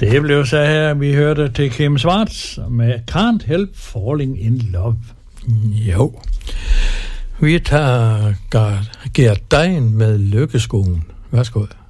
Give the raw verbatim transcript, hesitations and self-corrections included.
Det blev så her, vi hørte til Kim Schwartz med Can't Help Falling in Love. Jo. Vi tager Gert Dein med Lykkeskoen. Værsgo.